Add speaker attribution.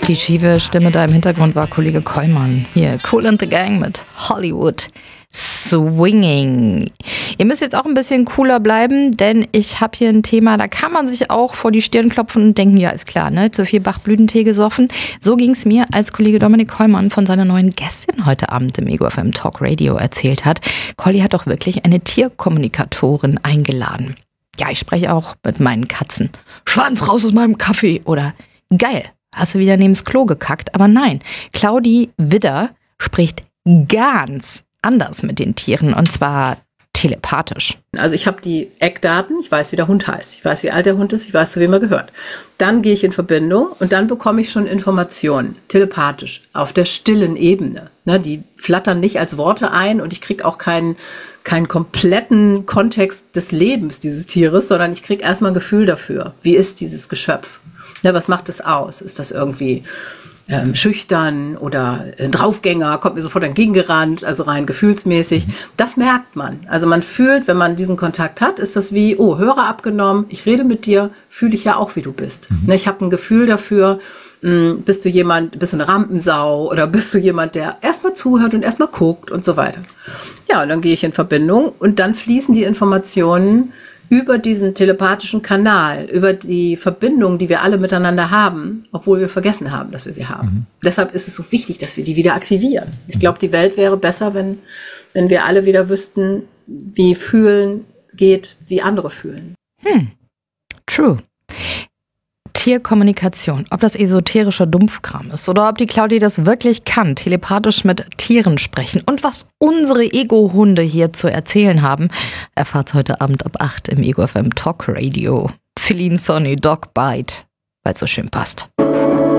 Speaker 1: Die schiefe Stimme da im Hintergrund war Kollege Kollmann. Hier, Kool and the Gang mit Hollywood Swinging. Ihr müsst jetzt auch ein bisschen cooler bleiben, denn ich habe hier ein Thema, da kann man sich auch vor die Stirn klopfen und denken, ja, ist klar, ne? Zu viel Bach-Blütentee gesoffen. So ging es mir, als Kollege Dominik Kollmann von seiner neuen Gästin heute Abend im Ego FM Talk Radio erzählt hat. Colli hat doch wirklich eine Tierkommunikatorin eingeladen. Ja, ich spreche auch mit meinen Katzen. Schwanz raus aus meinem Kaffee oder geil. Hast du wieder neben's Klo gekackt? Aber nein, Claudi Widder spricht ganz anders mit den Tieren und zwar telepathisch.
Speaker 2: Also ich habe die Eckdaten, ich weiß, wie der Hund heißt, ich weiß, wie alt der Hund ist, ich weiß, zu wem er gehört. Dann gehe ich in Verbindung und dann bekomme ich schon Informationen, telepathisch, auf der stillen Ebene. Ne, die flattern nicht als Worte ein und ich kriege auch keinen kompletten Kontext des Lebens dieses Tieres, sondern ich kriege erstmal ein Gefühl dafür, wie ist dieses Geschöpf. Ne, was macht es aus? Ist das irgendwie schüchtern oder ein Draufgänger, kommt mir sofort entgegengerannt, also rein gefühlsmäßig. Das merkt man. Also man fühlt, wenn man diesen Kontakt hat, ist das wie, oh, Hörer abgenommen, ich rede mit dir, fühle ich ja auch, wie du bist. Ne, ich habe ein Gefühl dafür, bist du eine Rampensau oder bist du jemand, der erstmal zuhört und erstmal guckt und so weiter. Ja, und dann gehe ich in Verbindung und dann fließen die Informationen über diesen telepathischen Kanal, über die Verbindung, die wir alle miteinander haben, obwohl wir vergessen haben, dass wir sie haben. Deshalb ist es so wichtig, dass wir die wieder aktivieren. Ich glaube, die Welt wäre besser, wenn wir alle wieder wüssten, wie fühlen geht, wie andere fühlen.
Speaker 1: True. Tierkommunikation, ob das esoterischer Dumpfkram ist oder ob die Claudi das wirklich kann, telepathisch mit Tieren sprechen und was unsere Ego-Hunde hier zu erzählen haben, erfahrt's heute Abend ab 8 im Ego FM Talk Radio. Feline Sonny Dog Bite, weil es so schön passt.